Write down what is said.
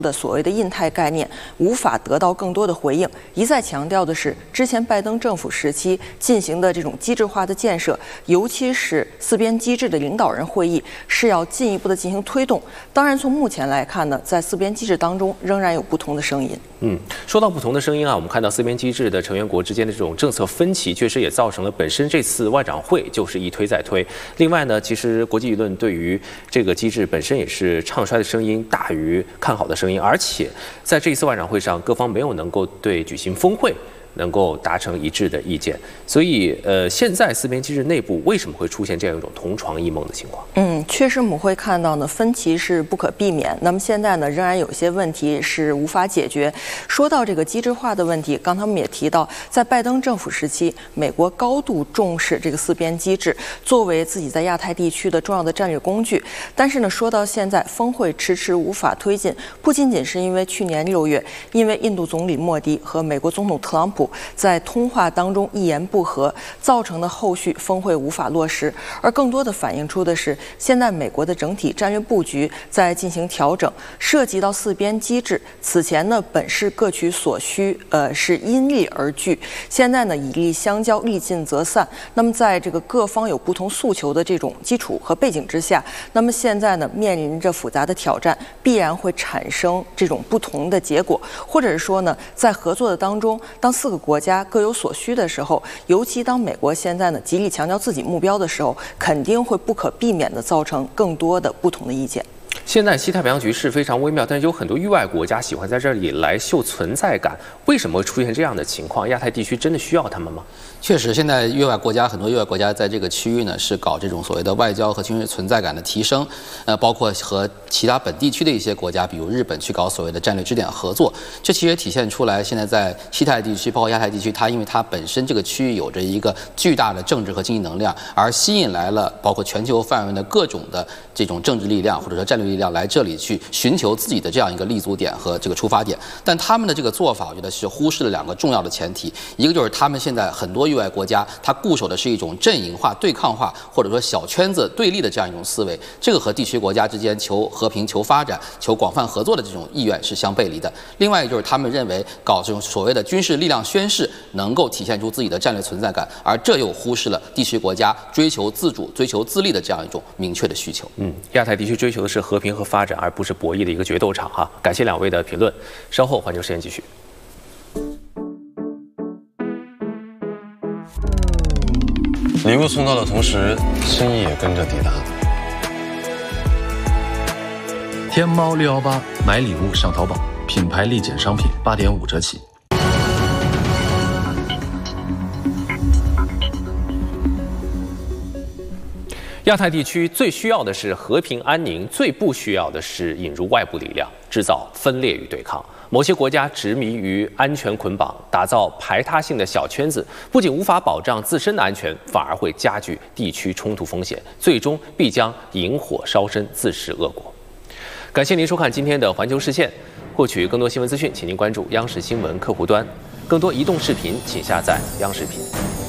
的所谓的印太概念无法得到更多的回应，一再强调的是，之前拜登政府时期进行的这种机制化的建设，尤其是四边机制的领导人会议，是要进一步的进行推动。当然，从目前来看呢，在四边机制当中仍然有不同的声音。 说到不同的声音啊，我们看到四边机制的成员国之间的这种政策分歧，确实也造成了本身这次外长会就是一推再推。另外呢，其实国际舆论对于这个机制本身也是唱衰的声音大于看好的声音，而且在这一次外长会上，各方没有能够对举行峰会能够达成一致的意见，所以现在四边机制内部为什么会出现这样一种同床异梦的情况？ 确实我们会看到呢，分歧是不可避免。那么现在呢，仍然有一些问题是无法解决。说到这个机制化的问题，刚才我们也提到，在拜登政府时期，美国高度重视这个四边机制，作为自己在亚太地区的重要的战略工具。但是呢，说到现在，峰会迟迟无法推进，不仅仅是因为去年6月，因为印度总理莫迪和美国总统特朗普在通话当中一言不合，造成的后续峰会无法落实，而更多的反映出的是，现在美国的整体战略布局在进行调整，涉及到四边机制。此前呢，本是各取所需，是因利而聚，现在呢，以利相交，利尽则散。那么在这个各方有不同诉求的这种基础和背景之下，那么现在呢，面临着复杂的挑战，必然会产生这种不同的结果，或者是说呢，在合作的当中，当4个国家各有所需的时候，尤其当美国现在呢极力强调自己目标的时候，肯定会不可避免地造成更多的不同的意见。 现在西太平洋局势非常微妙，但是有很多域外国家喜欢在这里来秀存在感，为什么会出现这样的情况？亚太地区真的需要他们吗？ 确实，现在很多域外国家在这个区域呢，是搞这种所谓的外交和军事存在感的提升，包括和其他本地区的一些国家，比如日本去搞所谓的战略支点合作。这其实也体现出来，现在在西太地区，包括亚太地区，因为它本身这个区域有着一个巨大的政治和经济能量，而吸引来了包括全球范围的各种的这种政治力量或者说战略力量来这里去寻求自己的这样一个立足点和这个出发点。但他们的这个做法，我觉得是忽视了2个重要的前提，一个就是他们现在很多域外国家，它固守的是一种阵营化、对抗化，或者说小圈子对立的这样一种思维，这个和地区国家之间求和平、求发展、求广泛合作的这种意愿是相背离的。另外就是他们认为搞这种所谓的军事力量宣示能够体现出自己的战略存在感，而这又忽视了地区国家追求自主、追求自立的这样一种明确的需求。 亚太地区追求的是和平和发展，而不是博弈的一个决斗场哈。感谢2位的评论，稍后环球时间继续。 礼物送到的同时，心意也跟着抵达。 天猫618买礼物上淘宝，品牌立减商品8.5折起。 亚太地区最需要的是和平安宁，最不需要的是引入外部力量，制造分裂与对抗。某些国家执迷于安全捆绑，打造排他性的小圈子，不仅无法保障自身的安全，反而会加剧地区冲突风险，最终必将引火烧身，自食恶果。感谢您收看今天的环球视线，获取更多新闻资讯，请您关注央视新闻客户端，更多移动视频请下载央视频。